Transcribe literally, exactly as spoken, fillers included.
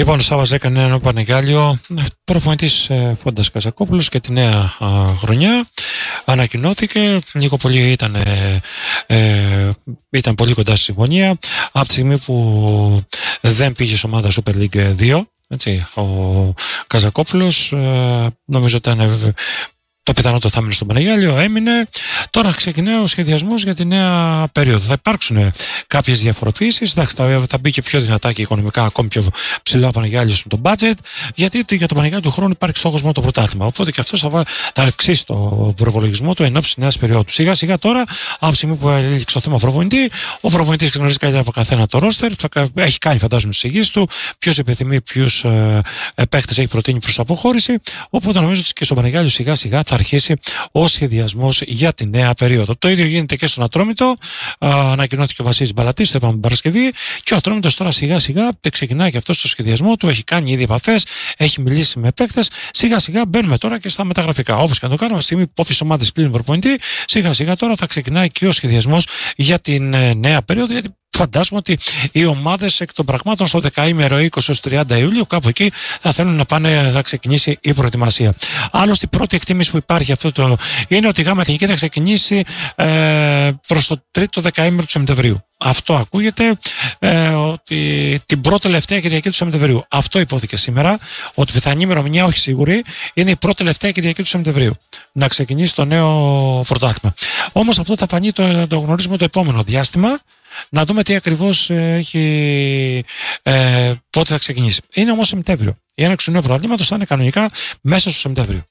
Λοιπόν, ο Σάββας έκανε ένα Πανεγάλιο, προπονητής ε, Φόντας Καζακόπουλος και τη νέα α, χρονιά. Ανακοινώθηκε, λίγο πολύ ήταν, ε, ε, ήταν πολύ κοντά στη συμφωνία. Από τη στιγμή που δεν πήγε σε ομάδα Super League δύο, έτσι, ο Καζακόπουλος, ε, νομίζω ήταν ε, το πιθανό το θα έμεινε στον Πανεγάλιο, έμεινε. Τώρα ξεκινάει ο σχεδιασμός για τη νέα περίοδο. Θα υπάρξουν κάποιες διαφοροποιήσεις. Θα, θα μπει και πιο δυνατά και οικονομικά, ακόμη πιο ψηλά ο Πανεγάλιος με το budget. Γιατί για το Πανεγάλιο του χρόνου υπάρχει στόχος μόνο το πρωτάθλημα. Οπότε και αυτό θα, θα αυξήσει το προπολογισμό του εν ώψη τη νέα περίοδου. Σιγά σιγά τώρα, από τη στιγμή που έληξε το θέμα προπονητή, ο προπονητής γνωρίζει καλύτερα από καθένα το ρόστερ. Έχει κάνει, φαντάζομαι, τις εισηγήσεις του. Ποιος επιθυμεί, ποιους ε, παίχτες έχει προτείνει προς αποχώρηση. Οπότε νομίζω ότι και στον Πανεγάλιο σιγά σιγά θα αρχίσει ο σχεδιασμός για τη νέα περίοδο. Το ίδιο γίνεται και στον Ατρόμητο. Ανακοινώθηκε ο Βασίλης Μπαλατής, το είπαμε την Παρασκευή. Και ο Ατρόμητος τώρα σιγά σιγά ξεκινάει και αυτό στο σχεδιασμό του. Έχει κάνει ήδη επαφές, έχει μιλήσει με παίκτες. Σιγά σιγά μπαίνουμε τώρα και στα μεταγραφικά. Όπως και να το κάνουμε, στη στιγμή που όποιες ομάδες κλείνουν προπονητή, σιγά σιγά τώρα θα ξεκινάει και ο σχεδιασμός για την νέα περίοδο. Γιατί φαντάζομαι ότι οι ομάδες εκ των πραγμάτων στο δεκαήμερο είκοσι έως τριάντα Ιουλίου, κάπου εκεί θα θέλουν να πάνε, θα ξεκινήσει η προετοιμασία. Άλλωστε, η πρώτη εκτίμηση που υπάρχει αυτό το, είναι ότι η ΓΑΜΑ Εθνική θα ξεκινήσει ε, προς το τρίτο δεκαήμερο του Σεπτεμβρίου. Αυτό ακούγεται ε, ότι την πρώτη τελευταία Κυριακή του Σεπτεμβρίου. Αυτό υπόθηκε σήμερα, ότι πιθανή ημερομηνία, όχι σίγουρη, είναι η πρώτη τελευταία Κυριακή του Σεπτεμβρίου να ξεκινήσει το νέο πρωτάθλημα. Όμως αυτό θα φανεί, το, το γνωρίζουμε το επόμενο διάστημα. Να δούμε τι ακριβώς έχει, ε, πότε θα ξεκινήσει. Είναι όμως Σεπτέμβριο. Η έναρξη του νέου πρωταθλήματος θα είναι κανονικά μέσα στο Σεπτέμβριο.